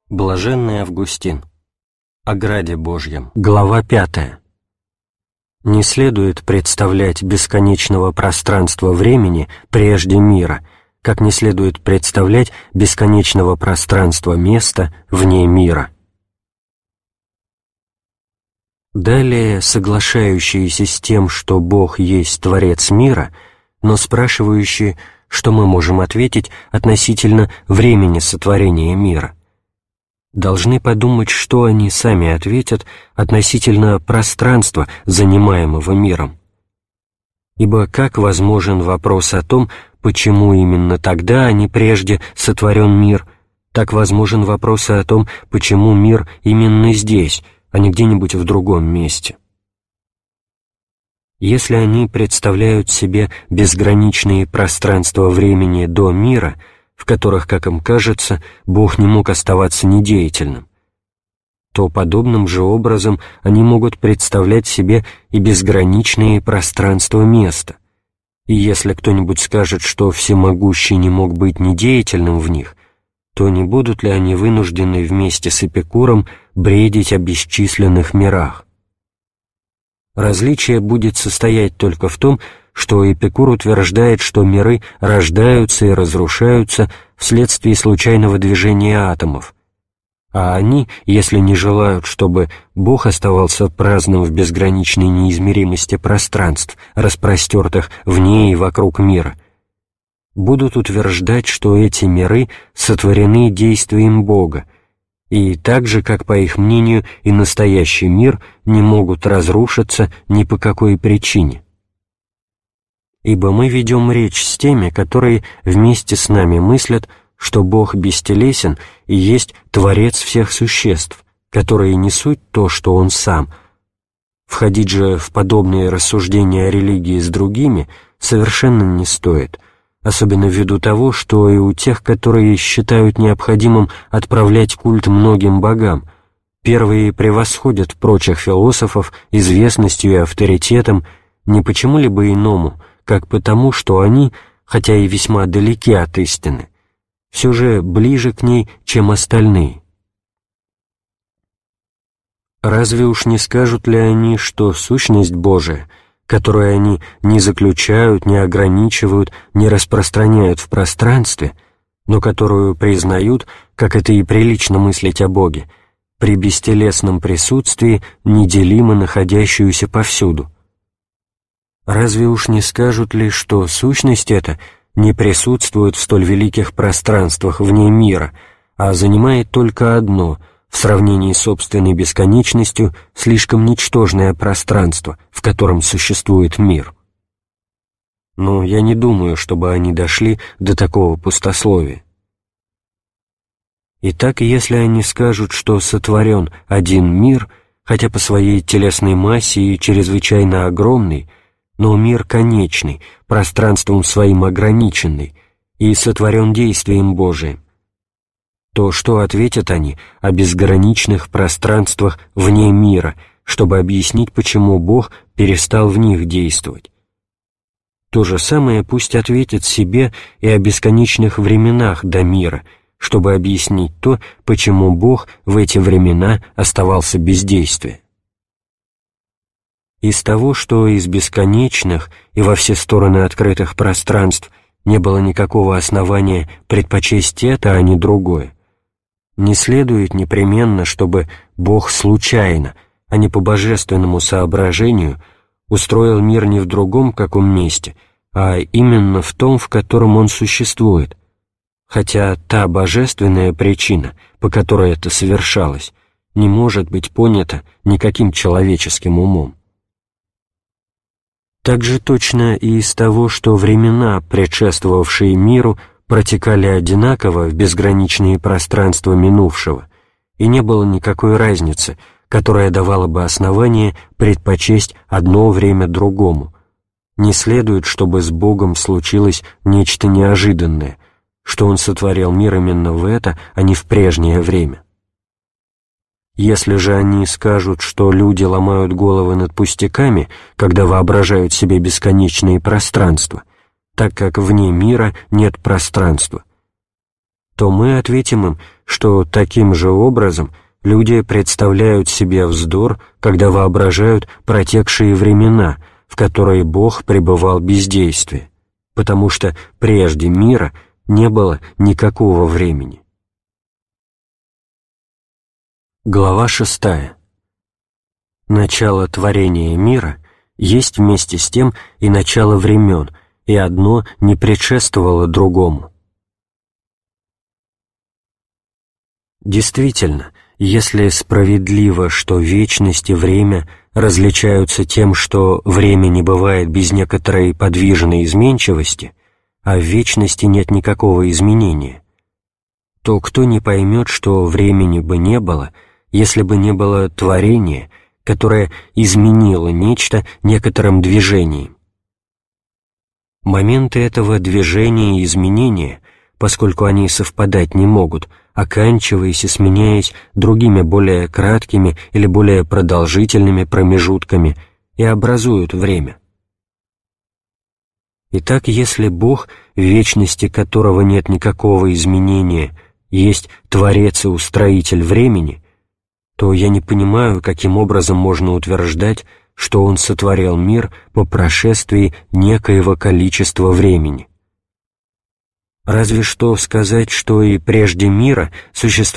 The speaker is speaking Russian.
Блаженный Августин. О Граде Божьем. Глава 5. Не следует представлять бесконечного пространства времени прежде мира, как не следует представлять бесконечного пространства места вне мира. Далее, соглашающиеся с тем, что Бог есть Творец мира, но спрашивающие, что мы можем ответить относительно времени сотворения мира, должны подумать, что они сами ответят относительно пространства, занимаемого миром. Ибо как возможен вопрос о том, почему именно тогда, а не прежде, сотворен мир, так возможен вопрос о том, почему мир именно здесь, а не где-нибудь в другом месте. Если они представляют себе безграничные пространства времени до мира, в которых, как им кажется, Бог не мог оставаться недеятельным, то подобным же образом они могут представлять себе и безграничные пространства места. И если кто-нибудь скажет, что Всемогущий не мог быть недеятельным в них, то не будут ли они вынуждены вместе с Эпикуром бредить о бесчисленных мирах? Различие будет состоять только в том, что Эпикур утверждает, что миры рождаются и разрушаются вследствие случайного движения атомов, а они, если не желают, чтобы Бог оставался праздным в безграничной неизмеримости пространств, распростертых вне и вокруг мира, будут утверждать, что эти миры сотворены действием Бога, и так же, как по их мнению и настоящий мир не могут разрушиться ни по какой причине. Ибо мы ведем речь с теми, которые вместе с нами мыслят, что Бог бестелесен и есть Творец всех существ, которые не суть то, что Он Сам. Входить же в подобные рассуждения о религии с другими совершенно не стоит, особенно ввиду того, что и у тех, которые считают необходимым отправлять культ многим богам, первые превосходят прочих философов известностью и авторитетом не почему-либо иному, как потому, что они, хотя и весьма далеки от истины, все же ближе к ней, чем остальные. Разве уж не скажут ли они, что сущность Божия, которую они не заключают, не ограничивают, не распространяют в пространстве, но которую признают, как это и прилично мыслить о Боге, при бестелесном присутствии, неделимо находящуюся повсюду? Разве уж не скажут ли, что сущность эта не присутствует в столь великих пространствах вне мира, а занимает только одно, в сравнении с собственной бесконечностью, слишком ничтожное пространство, в котором существует мир? Но я не думаю, чтобы они дошли до такого пустословия. Итак, если они скажут, что сотворен один мир, хотя по своей телесной массе и чрезвычайно огромный, но мир конечный, пространством своим ограниченный, и сотворен действием Божиим, то что ответят они о безграничных пространствах вне мира, чтобы объяснить, почему Бог перестал в них действовать? То же самое пусть ответят себе и о бесконечных временах до мира, чтобы объяснить то, почему Бог в эти времена оставался без действия. Из того, что из бесконечных и во все стороны открытых пространств не было никакого основания предпочесть это, а не другое, не следует непременно, чтобы Бог случайно, а не по божественному соображению, устроил мир не в другом каком месте, а именно в том, в котором он существует, хотя та божественная причина, по которой это совершалось, не может быть понята никаким человеческим умом. Так же точно и из того, что времена, предшествовавшие миру, протекали одинаково в безграничные пространства минувшего, и не было никакой разницы, которая давала бы основание предпочесть одно время другому. Не следует, чтобы с Богом случилось нечто неожиданное, что Он сотворил мир именно в это, а не в прежнее время. Если же они скажут, что люди ломают головы над пустяками, когда воображают себе бесконечные пространства, так как вне мира нет пространства, то мы ответим им, что таким же образом люди представляют себе вздор, когда воображают протекшие времена, в которые Бог пребывал бездействие, потому что прежде мира не было никакого времени. Глава 6. Начало творения мира есть вместе с тем и начало времен, и одно не предшествовало другому. Действительно, если справедливо, что вечность и время различаются тем, что время не бывает без некоторой подвижной изменчивости, а в вечности нет никакого изменения, то кто не поймет, что времени бы не было, если бы не было творения, которое изменило нечто некоторым движением? Моменты этого движения и изменения, поскольку они совпадать не могут, оканчиваясь и сменяясь другими более краткими или более продолжительными промежутками, и образуют время. Итак, если Бог, в вечности которого нет никакого изменения, есть Творец и Устроитель времени, то я не понимаю, каким образом можно утверждать, что Он сотворил мир по прошествии некоего количества времени. Разве что сказать, что и прежде мира существовало